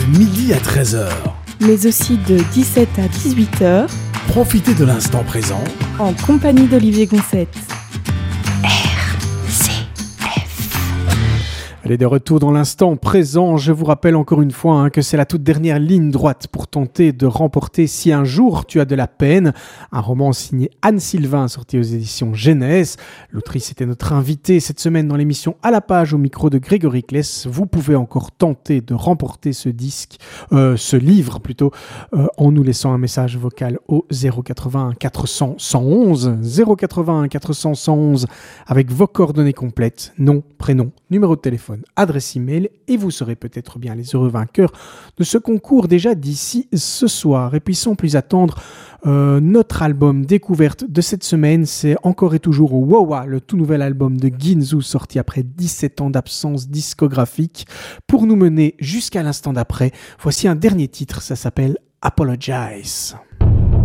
midi à 13h. Mais aussi de 17 à 18h. Profitez de l'instant présent en compagnie d'Olivier Gonçette. Elle est de retour dans l'instant présent. Je vous rappelle encore une fois que c'est la toute dernière ligne droite pour tenter de remporter Si un jour tu as de la peine, un roman signé Anne Sylvain sorti aux éditions Jeunesse. L'autrice était notre invitée cette semaine dans l'émission À la page au micro de Grégory Kless. Vous pouvez encore tenter de remporter ce livre en nous laissant un message vocal au 081 400 111 081 400 111 avec vos coordonnées complètes, nom, prénom, numéro de téléphone, adresse email, et vous serez peut-être bien les heureux vainqueurs de ce concours déjà d'ici ce soir. Et puis sans plus attendre, notre album découverte de cette semaine, c'est encore et toujours Wawa, le tout nouvel album de Ginzu sorti après 17 ans d'absence discographique. Pour nous mener jusqu'à l'instant d'après, voici un dernier titre, ça s'appelle Apologize.